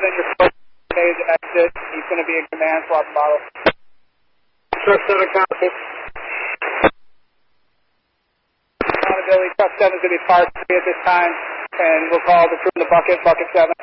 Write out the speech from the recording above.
your first phase of exit. He's going to be in command, swap bottle. Truck 7 copy. Accountability, truck 7 is going to be parked at this time, and we'll call the crew in the bucket 7.